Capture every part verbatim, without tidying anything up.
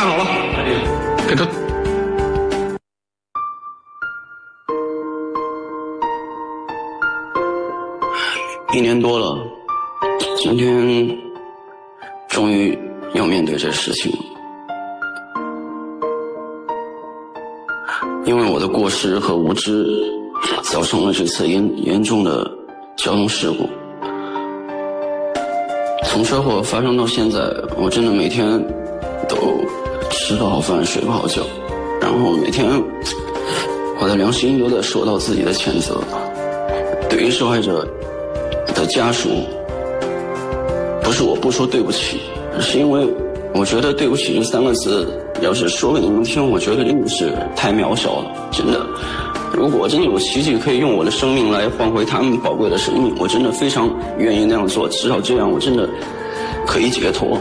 看好了，给他。 一年多了，今天终于要面对这事情了。因为我的过失和无知，造成了这次严严重的交通事故。从车祸发生到现在，我真的每天都吃不好饭，睡不好觉，然后每天我的良心都在受到自己的谴责。对于受害者的家属，不是我不说对不起，是因为我觉得对不起这三个字要是说给你们听，我觉得真的是太渺小了，真的。如果真的有奇迹可以用我的生命来换回他们宝贵的生命，我真的非常愿意那样做，至少这样我真的可以解脱。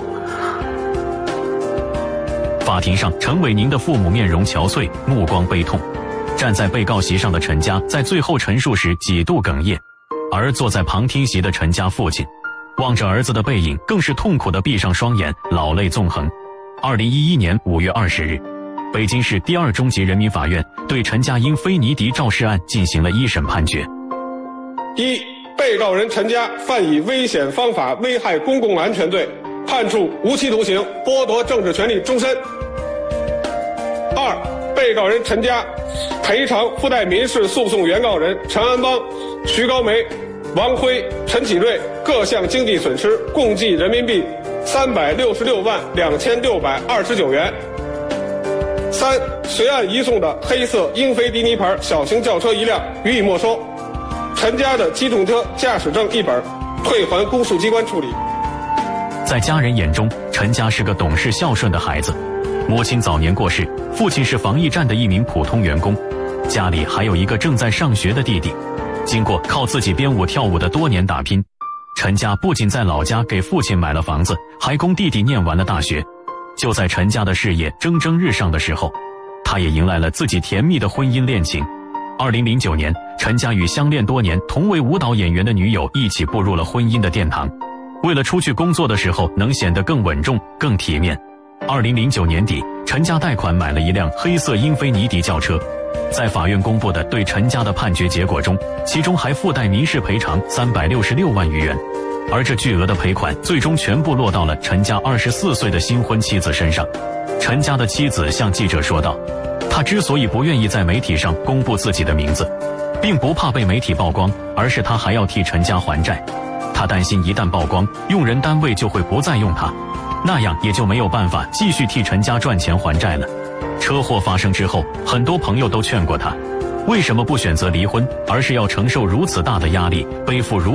法庭上，陈伟宁的父母面容憔悴，目光悲痛。站在被告席上的陈家在最后陈述时几度哽咽，而坐在旁听席的陈家父亲望着儿子的背影，更是痛苦地闭上双眼，老泪纵横。二零一一年五月二十日，北京市第二中级人民法院对陈家英菲尼迪肇事案进行了一审判决。 一、被告人陈家犯以危险方法危害公共安全罪，判处无期徒刑，剥夺政治权利终身。二、被告人陈家赔偿附带民事诉讼原告人陈安邦、徐高梅、王辉、陈启瑞各项经济损失共计人民币三百六十六万两千六百二十九元。三、随案移送的黑色英菲尼迪牌小型轿车一辆予以没收，陈家的机动车驾驶证一本退还公诉机关处理。 在家人眼中，陈家是个懂事孝顺的孩子，母亲早年过世，父亲是防疫站的一名普通员工，家里还有一个正在上学的弟弟。经过靠自己编舞跳舞的多年打拼，陈家不仅在老家给父亲买了房子，还供弟弟念完了大学。就在陈家的事业蒸蒸日上的时候，他也迎来了自己甜蜜的婚姻恋情。二零零九年，陈家与相恋多年、同为舞蹈演员的女友一起步入了婚姻的殿堂。为了出去工作的时候能显得更稳重、更体面，二零零九年底，陈家贷款买了一辆黑色英菲尼迪轿车。在法院公布的对陈家的判决结果中，其中还附带民事赔偿三百六十六万余元，而这巨额的赔款最终全部落到了陈家二十四岁的新婚妻子身上。陈家的妻子向记者说道，他之所以不愿意在媒体上公布自己的名字，并不怕被媒体曝光，而是他还要替陈家还债。他担心一旦曝光，用人单位就会不再用他，那样也就没有办法继续替陈家赚钱还债了。车祸发生之后，很多朋友都劝过他，为什么不选择离婚，而是要承受如此大的压力，背负如